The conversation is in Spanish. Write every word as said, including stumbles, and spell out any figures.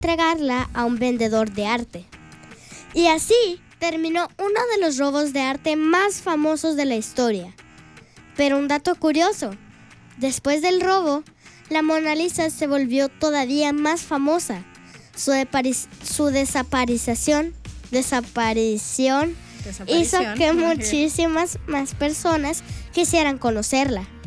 entregarla a un vendedor de arte. Y así terminó uno de los robos de arte más famosos de la historia. Pero un dato curioso, después del robo, la Mona Lisa se volvió todavía más famosa. Su, depari- su desaparición, desaparición hizo que muchísimas más personas quisieran conocerla.